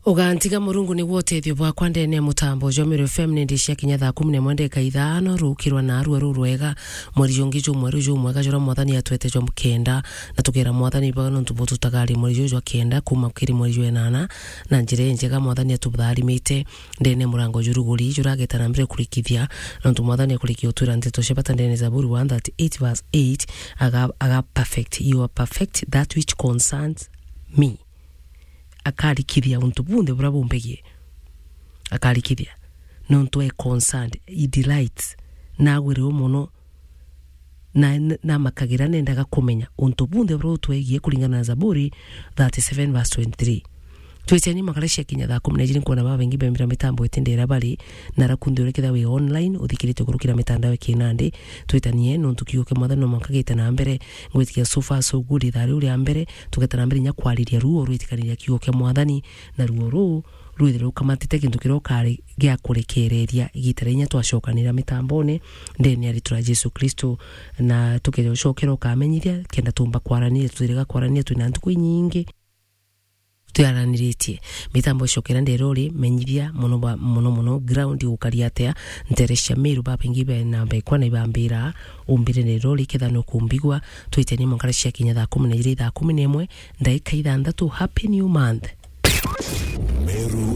Ugantiga murungu ni wotethio bwakwa ndene mutambo Jomero FM ndishia kinya thaa 11:30 rukirwa na aru rwega mweri jongi jo mweri jo mwega jora mwathani atwete jo mkenda na tukira mwathani bagano ntubutu tagari mweri jo kenda kuma kiri mweri jo enana na njire njega mwathani atuthari mite ndene murango juruguri jurageta na mbere kurikithia na ntu mwathani akurikio twira nteto shepata ndene Zaburi 1:8 aga perfect. You are perfect that which concerns me. Akarikithia untu bunde burabumbegie akarikithia nonto e concerned, he delights na gwire umuno na makagira nendaga kumenya untu bunde burotwegie kuringana na Zaburi 37:23. Twiteni makalesha kinya thaa 10 kuona baba bengi bemira mitambo itendera bali na rakundure kitha we online uthikirite kurukira mitandao kinande twitanie nontu kiuke mwathano makagita na mbere ngwitikia sofa so good thari uri ambere tugeta na mbere nya kwariria ruo rwitikaniria kiuke mwathani na ruo ru rwithira kamatite kintu kirokari gya kurekereria igitarenya twashokanira mitambone ndeni ari tura Yesu Kristo na tukire ushokero kamenyithia kenda tumba kwarania tuthirega kwarania twina ntuku nyingi tuyaraniritie mitambo shokera nderori menyithia muno ground ukariatea nteresha miru bapengibe na bekwa na ibambira umbire nderori kethano kumbigwa twiteni monkarashia kinya thaa 11 ndagika 6. Happy new month. Meru